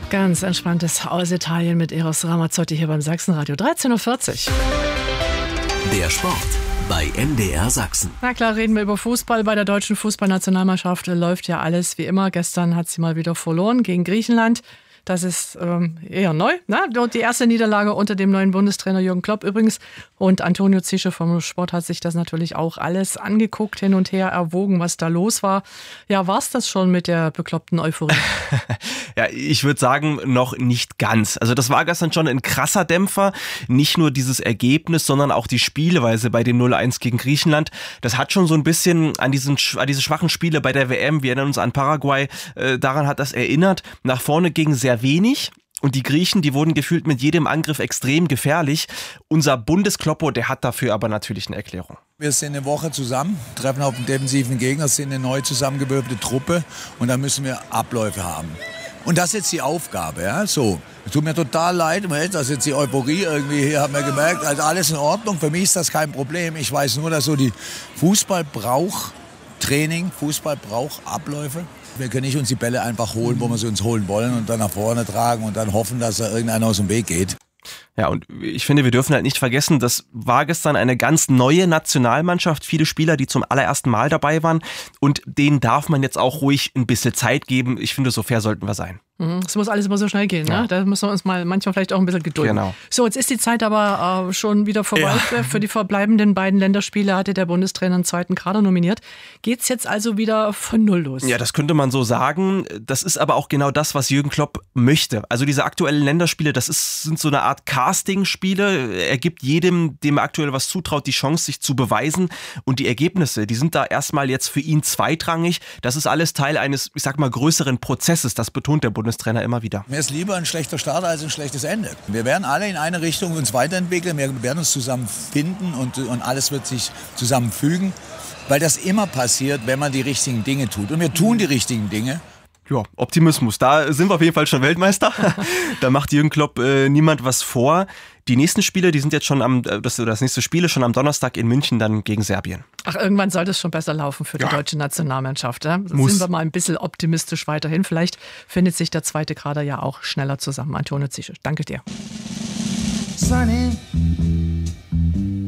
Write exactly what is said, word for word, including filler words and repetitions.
Ganz entspanntes aus Italien mit Eros Ramazzotti hier beim Sachsenradio. dreizehn Uhr vierzig. Der Sport bei M D R Sachsen. Na klar, reden wir über Fußball. Bei der deutschen Fußballnationalmannschaft läuft ja alles wie immer. Gestern hat sie mal wieder verloren gegen Griechenland. Das ist ähm, eher neu. Ne? Die erste Niederlage unter dem neuen Bundestrainer Jürgen Klopp übrigens. Und Antonio Zische vom Sport hat sich das natürlich auch alles angeguckt, hin und her erwogen, was da los war. Ja, war es das schon mit der bekloppten Euphorie? Ja, ich würde sagen, noch nicht ganz. Also das war gestern schon ein krasser Dämpfer. Nicht nur dieses Ergebnis, sondern auch die Spielweise bei dem null eins gegen Griechenland. Das hat schon so ein bisschen an, diesen, an diese schwachen Spiele bei der W M, wir erinnern uns an Paraguay, äh, daran hat das erinnert. Nach vorne ging sehr wenig. Und die Griechen, die wurden gefühlt mit jedem Angriff extrem gefährlich. Unser Bundeskloppo, der hat dafür aber natürlich eine Erklärung. Wir sind eine Woche zusammen, treffen auf den defensiven Gegner, sind eine neu zusammengewürfelte Truppe und da müssen wir Abläufe haben. Und das ist jetzt die Aufgabe, ja, so. Es tut mir total leid, das ist jetzt die Euphorie irgendwie, hier haben wir gemerkt, also alles in Ordnung, für mich ist das kein Problem. Ich weiß nur, dass so die Fußball braucht Training, Fußball braucht Abläufe. Wir können nicht uns die Bälle einfach holen, wo wir sie uns holen wollen und dann nach vorne tragen und dann hoffen, dass da irgendeiner aus dem Weg geht. Ja, und ich finde, wir dürfen halt nicht vergessen, das war gestern eine ganz neue Nationalmannschaft, viele Spieler, die zum allerersten Mal dabei waren und denen darf man jetzt auch ruhig ein bisschen Zeit geben. Ich finde, so fair sollten wir sein. Es muss alles immer so schnell gehen, ja. ne? Da müssen wir uns mal manchmal vielleicht auch ein bisschen gedulden. Genau. So, jetzt ist die Zeit aber äh, schon wieder vorbei. Ja. Für die verbleibenden beiden Länderspiele hatte der Bundestrainer einen zweiten Kader nominiert. Geht's jetzt also wieder von Null los? Ja, das könnte man so sagen. Das ist aber auch genau das, was Jürgen Klopp möchte. Also diese aktuellen Länderspiele, das ist, sind so eine Art Casting-Spiele. Er gibt jedem, dem er aktuell was zutraut, die Chance, sich zu beweisen. Und die Ergebnisse, die sind da erstmal jetzt für ihn zweitrangig. Das ist alles Teil eines, ich sag mal, größeren Prozesses. Das betont der Bundestrainer. Trainer immer wieder. Mir ist lieber ein schlechter Start als ein schlechtes Ende. Wir werden alle in eine Richtung uns weiterentwickeln, wir werden uns zusammen finden und, und alles wird sich zusammenfügen, weil das immer passiert, wenn man die richtigen Dinge tut. Und wir tun die richtigen Dinge. Ja, Optimismus. Da sind wir auf jeden Fall schon Weltmeister. Da macht Jürgen Klopp äh, niemand was vor. Die nächsten Spiele, die sind jetzt schon am, das, das nächste Spiel ist schon am Donnerstag in München, dann gegen Serbien. Ach, irgendwann sollte es schon besser laufen für die ja. deutsche Nationalmannschaft. Ja? Muss. Sind wir mal ein bisschen optimistisch weiterhin. Vielleicht findet sich der zweite Kader ja auch schneller zusammen. Antonio Zische, danke dir. Sunny.